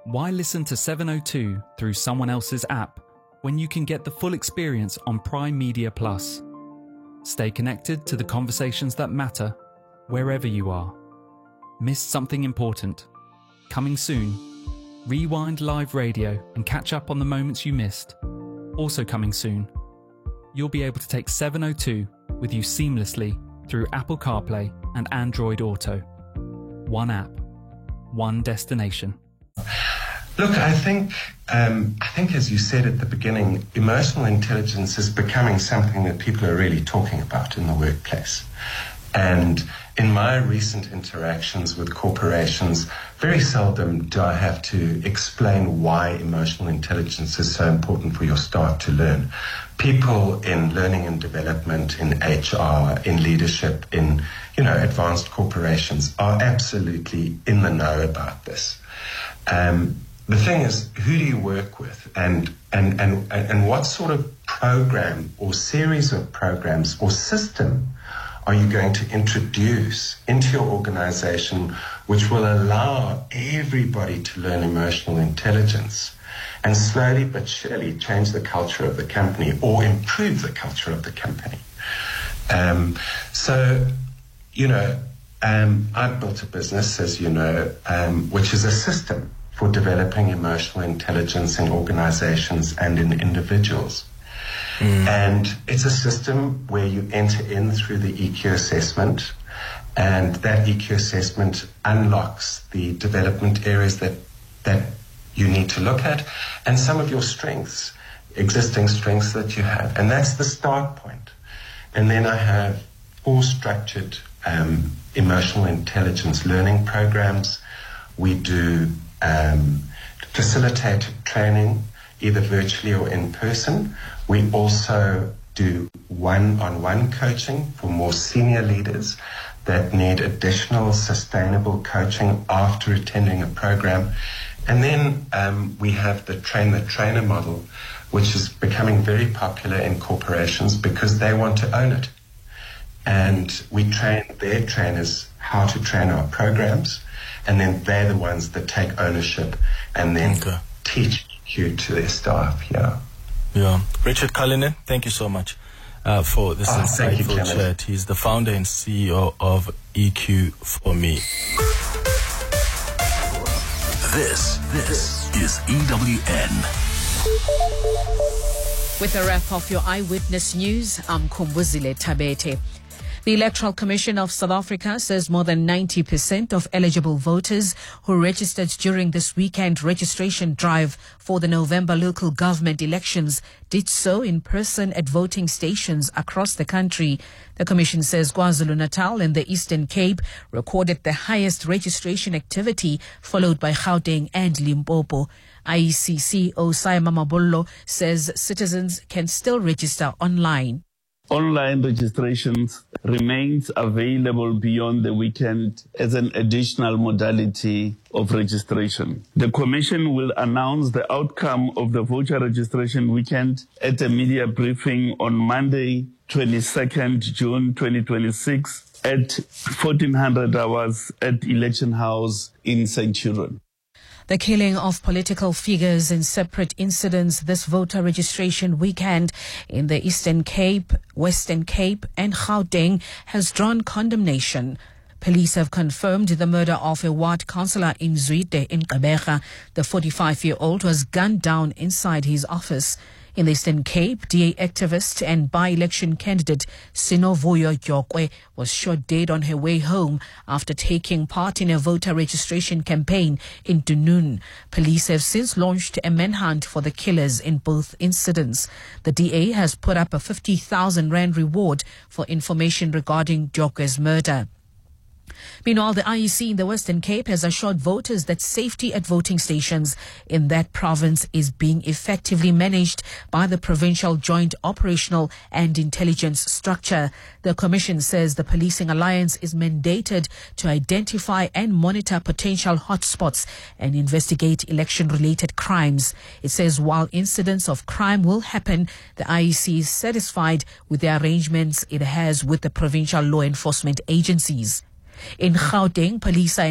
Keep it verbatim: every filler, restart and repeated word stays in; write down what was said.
Why listen to seven oh two through someone else's app when you can get the full experience on Prime Media Plus? Stay connected to the conversations that matter wherever you are. Missed something important? Coming soon. Rewind live radio and catch up on the moments you missed. Also coming soon. You'll be able to take seven oh two with you seamlessly through Apple CarPlay and Android Auto. One app, one destination. Look, I think, um, I think as you said at the beginning, emotional intelligence is becoming something that people are really talking about in the workplace. And in my recent interactions with corporations, very seldom do I have to explain why emotional intelligence is so important for your staff to learn. People in learning and development, in H R, in leadership, in, you know, advanced corporations are absolutely in the know about this. Um, the thing is, who do you work with, and, and, and, and what sort of program or series of programs or system are you going to introduce into your organization which will allow everybody to learn emotional intelligence and slowly but surely change the culture of the company or improve the culture of the company? Um, so, you know, um, I've built a business, as you know, um, which is a system for developing emotional intelligence in organizations and in individuals. Mm. And it's a system where you enter in through the E Q assessment, and that E Q assessment unlocks the development areas that that you need to look at and some of your strengths, existing strengths that you have. And that's the start point. And then I have four structured um, emotional intelligence learning programs. We do um, facilitated training, either virtually or in person. We also do one-on-one coaching for more senior leaders that need additional sustainable coaching after attending a program. And then um, we have the train-the-trainer model, which is becoming very popular in corporations because they want to own it. And we train their trainers how to train our programs, and then they're the ones that take ownership and then okay. teach you to their staff. Yeah. Yeah. Richard Cullinan, thank you so much uh, for this oh, insightful you, chat. He's the founder and C E O of E Q for Me. This, this is E W N. With a wrap of your Eyewitness News, I'm Kumbuzile Tabete. The Electoral Commission of South Africa says more than ninety percent of eligible voters who registered during this weekend registration drive for the November local government elections did so in person at voting stations across the country. The Commission says KwaZulu-Natal and the Eastern Cape recorded the highest registration activity, followed by Gauteng and Limpopo. I E C C Osai Mamabolo says citizens can still register online. Online registrations remains available beyond the weekend as an additional modality of registration. The Commission will announce the outcome of the voter registration weekend at a media briefing on Monday, twenty-second June twenty twenty-six at fourteen hundred hours at Election House in Centurion. The killing of political figures in separate incidents this voter registration weekend in the Eastern Cape, Western Cape and Gauteng has drawn condemnation. Police have confirmed the murder of a ward councillor in Zwide in Gqeberha. The forty-five-year-old was gunned down inside his office. In the Eastern Cape, D A activist and by-election candidate Sinovuyo Gyokwe was shot dead on her way home after taking part in a voter registration campaign in Dunoon. Police have since launched a manhunt for the killers in both incidents. The D A has put up a fifty thousand rand reward for information regarding Gyokwe's murder. Meanwhile, the I E C in the Western Cape has assured voters that safety at voting stations in that province is being effectively managed by the Provincial Joint Operational and Intelligence Structure. The Commission says the Policing Alliance is mandated to identify and monitor potential hotspots and investigate election-related crimes. It says while incidents of crime will happen, the I E C is satisfied with the arrangements it has with the provincial law enforcement agencies. In Gauteng, police are